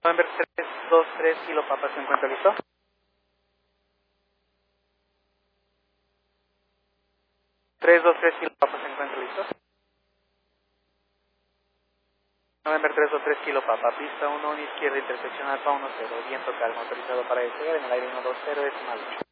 November 323 Kilo Papa, ¿se encuentra listo? 323 Kilo Papa, ¿se encuentra listo? November 323 Kilo Papa, pista 1, izquierda, intersección Alfa 10, viento calmo, autorizado para despegar en el aire 120, decimal 8.